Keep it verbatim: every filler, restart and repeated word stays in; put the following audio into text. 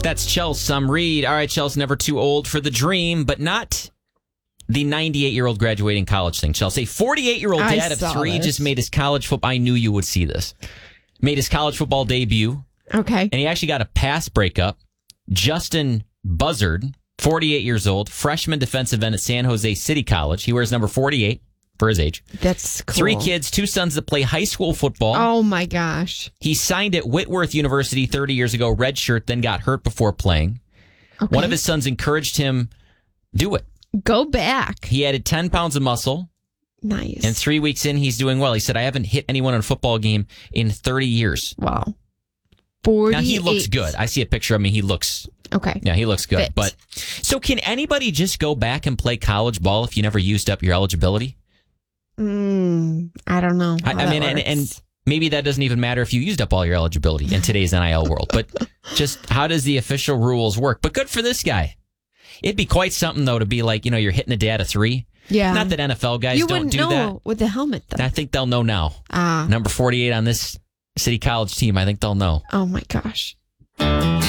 That's Chelsea Some Reed. All right, Chelsea, never too old for the dream, but not the ninety-eight-year-old graduating college thing. Chelsea, a forty-eight-year-old I dad of saw three this. just made his college football. I knew you would see this. Made his college football debut, Okay. and he actually got a pass breakup. Justin Buzzard, forty-eight years old, freshman defensive end at San Jose City College. He wears number forty-eight for his age. That's cool. Three kids, two sons that play high school football. Oh, my gosh. He signed at Whitworth University thirty years ago, redshirt, then got hurt before playing. Okay. One of his sons encouraged him, do it. Go back. He added ten pounds of muscle, Nice. and three weeks in, he's doing well. He said, I haven't hit anyone in a football game in thirty years. Wow. forty-eight. Now, he looks good. I see a picture of me. He looks, Okay. yeah, he looks good. Fit. But so can anybody just go back and play college ball if you never used up your eligibility? Mm, I don't know. I, how I that mean, and, works. and maybe that doesn't even matter if you used up all your eligibility in today's N I L world. But just how does the official rules work? But good for this guy. It'd be quite something, though, to be like, you know, you're hitting a dad of three. Yeah. Not that N F L guys you don't wouldn't do know that. with the helmet, though. I think they'll know now. Ah. Number forty-eight on this City College team, I think they'll know. Oh, my gosh.